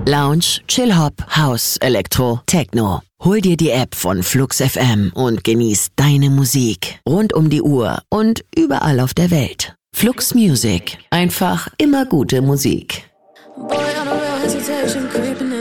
Lounge, Chill-Hop, House, Elektro, Techno. Hol dir die App von Flux FM und genieß deine Musik. Rund um die Uhr und überall auf der Welt. Flux Music. Einfach immer gute Musik. Boy, on a real hesitation, creeping